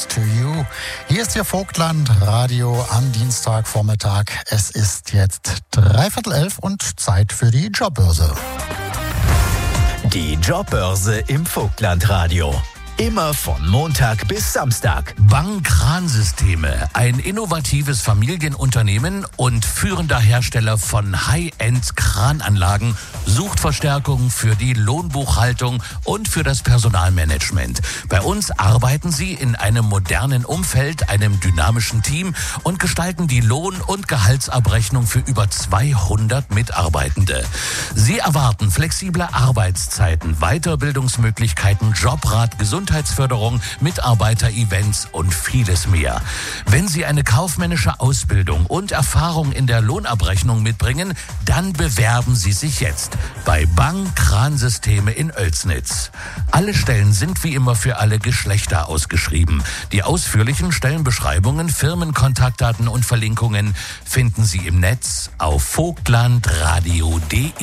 News to you. Hier ist Ihr Vogtland-Radio am Dienstagvormittag. Es ist jetzt 11:15 und Zeit für die Jobbörse. Die Jobbörse im Vogtland-Radio. Immer von Montag bis Samstag. Bang Kransysteme, ein innovatives Familienunternehmen und führender Hersteller von High-End-Krananlagen, sucht Verstärkung für die Lohnbuchhaltung und für das Personalmanagement. Bei uns arbeiten Sie in einem modernen Umfeld, einem dynamischen Team und gestalten die Lohn- und Gehaltsabrechnung für über 200 Mitarbeitende. Sie erwarten flexible Arbeitszeiten, Weiterbildungsmöglichkeiten, Jobrat, Gesundheitsförderung, Mitarbeiter-Events und vieles mehr. Wenn Sie eine kaufmännische Ausbildung und Erfahrung in der Lohnabrechnung mitbringen, dann bewerben Sie sich jetzt bei Bang Kransysteme in Oelsnitz. Alle Stellen sind wie immer für alle Geschlechter ausgeschrieben. Die ausführlichen Stellenbeschreibungen, Firmenkontaktdaten und Verlinkungen finden Sie im Netz auf vogtlandradio.de.